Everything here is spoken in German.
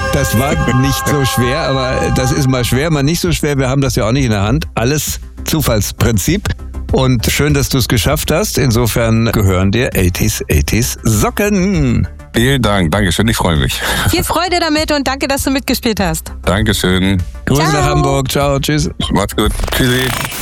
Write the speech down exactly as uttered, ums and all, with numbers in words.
Das war nicht so schwer, aber das ist mal schwer, mal nicht so schwer. Wir haben das ja auch nicht in der Hand. Alles Zufallsprinzip. Und schön, dass du es geschafft hast. Insofern gehören dir achtziger achtziger Socken. Vielen Dank, Dankeschön, ich freue mich. Viel Freude damit und danke, dass du mitgespielt hast. Dankeschön. Grüße Ciao. nach Hamburg. Ciao, tschüss. Macht's gut. Tschüssi.